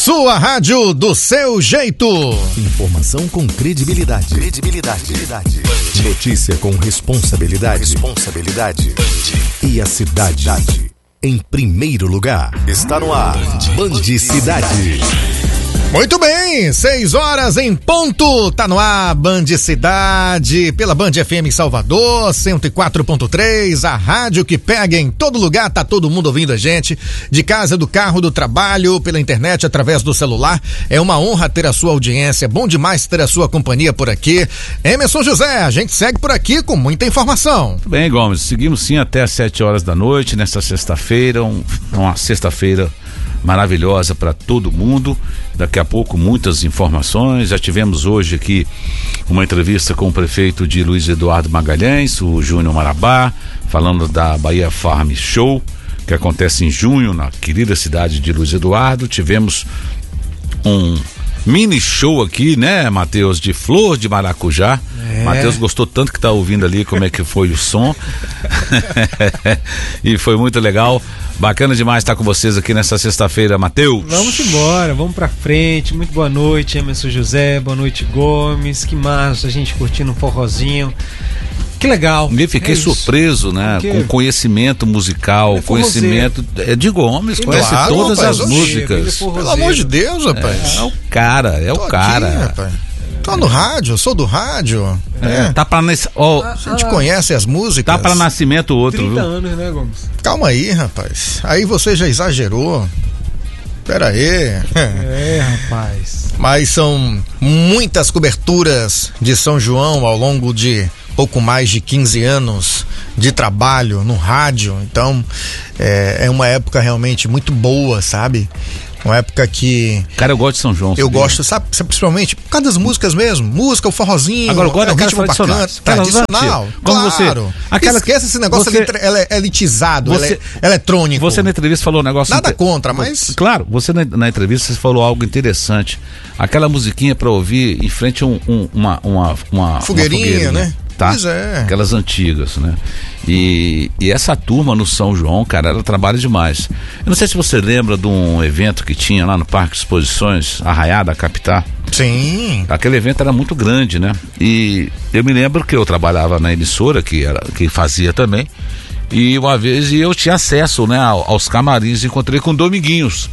Sua rádio do seu jeito. Informação com credibilidade. Notícia com responsabilidade. E a cidade em primeiro lugar. Está no ar. Band Cidade. Muito bem, 6 horas em ponto, tá no ar, Band Cidade, pela Band FM Salvador, 104.3, a rádio que pega em todo lugar, tá todo mundo ouvindo a gente, de casa, do carro, do trabalho, pela internet, através do celular. É uma honra ter a sua audiência, bom demais ter a sua companhia por aqui. Emerson José, a gente segue por aqui com muita informação. Muito bem, Gomes, seguimos sim até às 7 horas da noite, nesta sexta-feira, uma sexta-feira maravilhosa para todo mundo. Daqui a pouco muitas informações. Já tivemos hoje aqui uma entrevista com o prefeito de Luiz Eduardo Magalhães, o Júnior Marabá, falando da Bahia Farm Show, que acontece em junho na querida cidade de Luiz Eduardo. Tivemos um mini show aqui, né, Matheus, de flor de maracujá. Matheus gostou tanto que tá ouvindo ali como é que foi o som. E foi muito legal. Bacana demais estar com vocês aqui nessa sexta-feira, Matheus. Vamos embora, vamos pra frente. Muito boa noite, Emerson José, boa noite, Gomes. Que massa, a gente curtindo um forrozinho. Que legal. Eu fiquei surpreso, né? Com conhecimento musical, conhecimento de Gomes, conhece todas as músicas. Pelo amor de Deus, rapaz. É o cara, Tô cara. Aqui, rapaz. Tô no rádio, sou do rádio. Tá pra a gente conhece as músicas. Tá pra nascimento outro, 30 viu? anos, né, Gomes? Calma aí, rapaz. Aí você já exagerou. Pera aí. Rapaz. Mas são muitas coberturas de São João ao longo de pouco mais de 15 anos de trabalho no rádio. Então, é uma época realmente muito boa, sabe? Uma época que... Cara, eu gosto de São João. Eu gosto, sabe, principalmente por causa das músicas mesmo. Música, o forrozinho. Agora eu gosto daquelas tradicionais. Tradicional. Claro. Esquece esse negócio elitizado, eletrônico. Você na entrevista falou um negócio... Nada contra, mas... Claro, você na entrevista você falou algo interessante. Aquela musiquinha pra ouvir em frente a uma fogueirinha, né? Tá? Pois é. Aquelas antigas, né? E essa turma no São João, cara, ela trabalha demais. Eu não sei se você lembra de um evento que tinha lá no Parque de Exposições, Arraiá da Capital. Sim. Aquele evento era muito grande, né? E eu me lembro que eu trabalhava na emissora, que fazia também. E uma vez eu tinha acesso, né, aos camarins, encontrei com o Dominguinhos.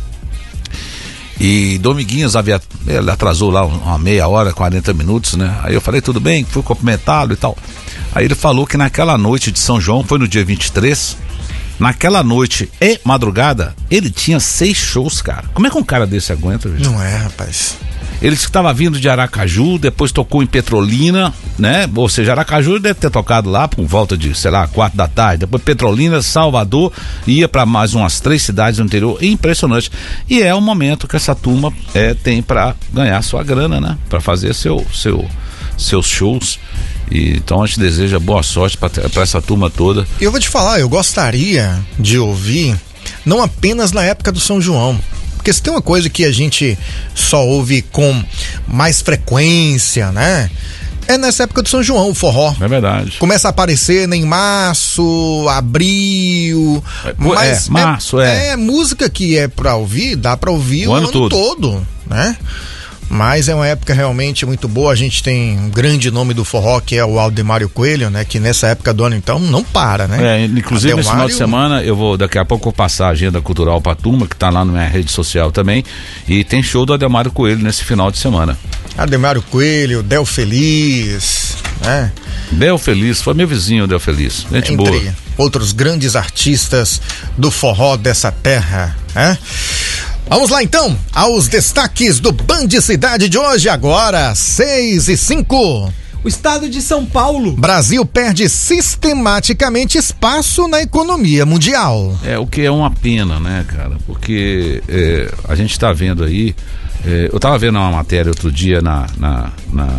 E Dominguinhos ele atrasou lá uma meia hora, 40 minutos, né? Aí eu falei, tudo bem, fui cumprimentá-lo e tal. Aí ele falou que naquela noite de São João, foi no dia 23, naquela noite e madrugada, ele tinha 6 shows, cara. Como é que um cara desse aguenta, gente? Não é, rapaz. Ele estava vindo de Aracaju, depois tocou em Petrolina, né? Ou seja, Aracaju deve ter tocado lá por volta de, 4 da tarde. Depois Petrolina, Salvador, ia para mais umas 3 cidades do interior. Impressionante. E é o momento que essa turma tem para ganhar sua grana, né? Para fazer seus shows. E então a gente deseja boa sorte para essa turma toda. Eu vou te falar, eu gostaria de ouvir, não apenas na época do São João. Porque se tem uma coisa que a gente só ouve com mais frequência, né? É nessa época do São João, o forró. É verdade. Começa a aparecer em março, abril. Mas março, é música que é pra ouvir, dá pra ouvir o ano todo, né? Mas é uma época realmente muito boa. A gente tem um grande nome do forró, que é o Aldemário Coelho, né? Que nessa época do ano, então, não para, né? Inclusive nesse final de semana, daqui a pouco vou passar a agenda cultural pra turma, que tá lá na minha rede social também. E tem show do Aldemário Coelho nesse final de semana. Aldemário Coelho, Del Feliz, né? Del Feliz, foi meu vizinho, Del Feliz. Gente boa. Entre outros grandes artistas do forró dessa terra, né? Vamos lá então, aos destaques do Band Cidade de hoje, agora 6:05. O estado de São Paulo. Brasil perde sistematicamente espaço na economia mundial. O que é uma pena, né, cara? Porque a gente tá vendo aí, eu tava vendo uma matéria outro dia na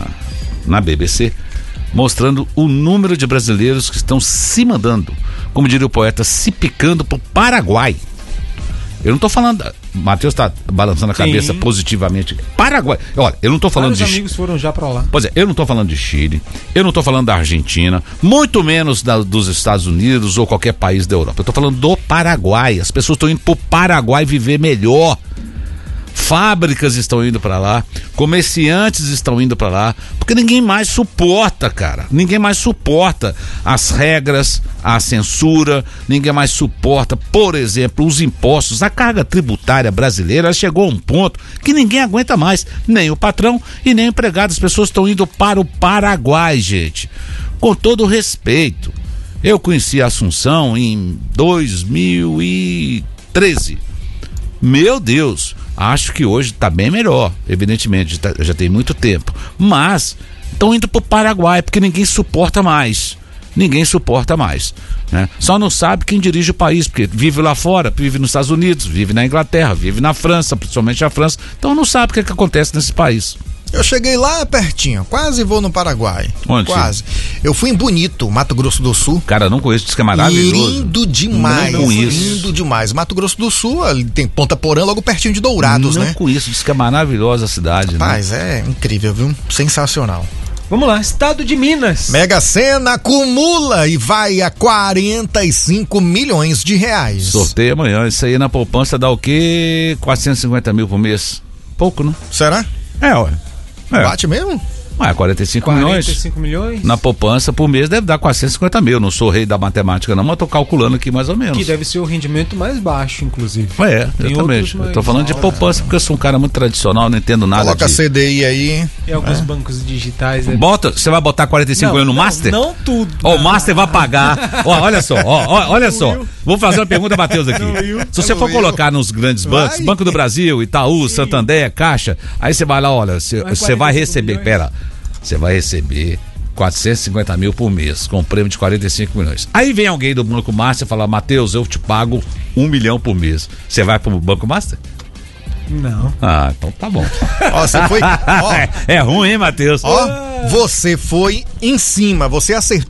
BBC, mostrando o número de brasileiros que estão se mandando, como diria o poeta, se picando pro Paraguai. Eu não tô falando, Matheus tá balançando a cabeça positivamente. Paraguai, olha, eu não tô falando de... Vários amigos foram já pra lá. Pois é, eu não tô falando de Chile, eu não tô falando da Argentina, muito menos dos Estados Unidos ou qualquer país da Europa. Eu tô falando do Paraguai. As pessoas estão indo pro Paraguai viver melhor. fábricas estão indo para lá, comerciantes estão indo para lá, porque ninguém mais suporta, cara. Ninguém mais suporta as regras, a censura, ninguém mais suporta, por exemplo, os impostos. A carga tributária brasileira chegou a um ponto que ninguém aguenta mais, nem o patrão e nem o empregado. As pessoas estão indo para o Paraguai, gente. Com todo respeito, eu conheci a Assunção em 2013. Meu Deus, acho que hoje está bem melhor, evidentemente, já tem muito tempo. Mas estão indo para o Paraguai porque ninguém suporta mais. Ninguém suporta mais, né? Só não sabe quem dirige o país, porque vive lá fora, vive nos Estados Unidos, vive na Inglaterra, vive na França, principalmente a França. Então não sabe o que acontece nesse país. Eu cheguei lá pertinho, quase vou no Paraguai. Onde? Quase. Eu fui em Bonito, Mato Grosso do Sul. Cara, não conheço, diz que é maravilhoso. Lindo demais. Não conheço. Lindo demais. Mato Grosso do Sul, ali tem Ponta Porã, logo pertinho de Dourados, né? Não conheço, diz que é maravilhosa a cidade. Rapaz, é incrível, viu? Sensacional. Vamos lá, estado de Minas. Mega Sena acumula e vai a 45 milhões de reais. Sorteio amanhã, isso aí na poupança dá o quê? 450 mil por mês. Pouco, né? Será? Ué. Bate mesmo? 45 milhões. 45 milhões? Na poupança por mês deve dar 450 mil. Não sou rei da matemática não, mas tô calculando aqui mais ou menos. Que deve ser o rendimento mais baixo, inclusive. Exatamente. Eu tô falando de poupança porque eu sou um cara muito tradicional, não entendo nada. Coloca a CDI aí. E alguns bancos digitais. Você vai botar 45 milhões no Master? Não tudo. O Master vai pagar. Olha só. Vou fazer uma pergunta, Matheus, aqui. Se você for colocar nos grandes bancos, Banco do Brasil, Itaú, Santander, Caixa, aí você vai lá, olha, você vai receber, você vai receber 450 mil por mês, com um prêmio de 45 milhões. Aí vem alguém do Banco Master e fala, Matheus, eu te pago 1 milhão por mês. Você vai pro Banco Master? Não. Ah, então tá bom. Ó, você foi. Ó, é ruim, hein, Matheus? Ó, você foi em cima, você acertou.